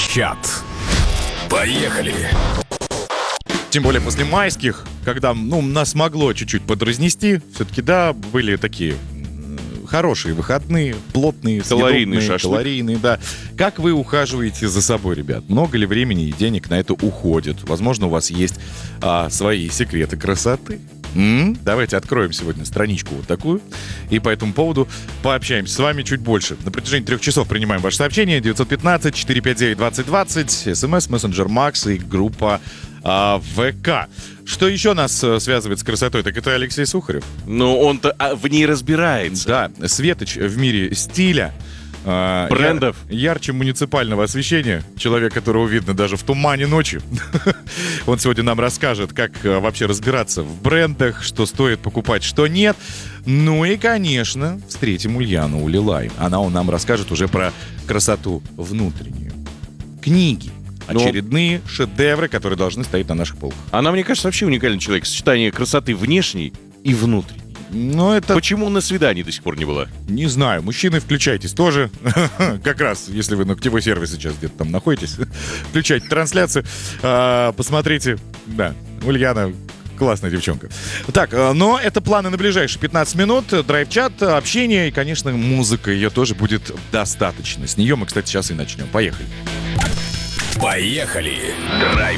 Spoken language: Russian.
Драйв-чат. Поехали! Тем более после майских, когда, нас могло чуть-чуть подразнести. Все-таки, да, были такие хорошие выходные, плотные, калорийный шашлык. Калорийные, да. Как вы ухаживаете за собой, ребят? Много ли времени и денег на это уходит? Возможно, у вас есть свои секреты красоты. Давайте откроем сегодня страничку вот такую. И по этому поводу пообщаемся с вами чуть больше. На протяжении 3 часов принимаем ваши сообщения. 915-459-2020, СМС, мессенджер Макс и группа ВК. Что еще нас связывает с красотой? Так это Алексей Сухарев. Ну, он-то в ней разбирается. Да, светоч в мире стиля. Брендов. Ярче муниципального освещения. Человек, которого видно даже в тумане ночи. Он сегодня нам расскажет, как вообще разбираться в брендах, что стоит покупать, что нет. Ну и, конечно, встретим Ульяну Улилай. Она нам расскажет уже про красоту внутреннюю. Книги. Очередные шедевры, которые должны стоять на наших полках. Она, мне кажется, вообще уникальный человек. Сочетание красоты внешней и внутренней. Но это... Почему на свидании до сих пор не была? Не знаю. Мужчины, включайтесь тоже. Как раз, если вы на ногтевой сервис сейчас где-то там находитесь, включайте трансляцию, посмотрите. Да, Ульяна классная девчонка. Так, но это планы на ближайшие 15 минут. Драйв-чат, общение и, конечно, музыка. Ее тоже будет достаточно. С нее мы, кстати, сейчас и начнем. Поехали. Поехали! Драйв-чат.